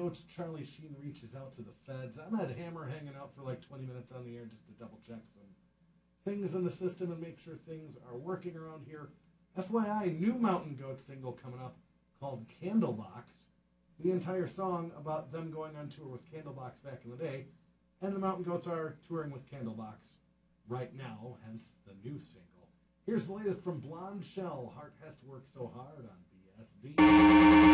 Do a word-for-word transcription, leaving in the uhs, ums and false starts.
note, Charlie Sheen reaches out to the feds. I'm at Hammer hanging out for like twenty minutes on the air just to double check some things in the system and make sure things are working around here. F Y I, new Mountain Goat single coming up called Candlebox. The entire song about them going on tour with Candlebox back in the day. And the Mountain Goats are touring with Candlebox right now, hence the new single. Here's the latest from Blonde Shell. Heart Has to Work So Hard on B S D.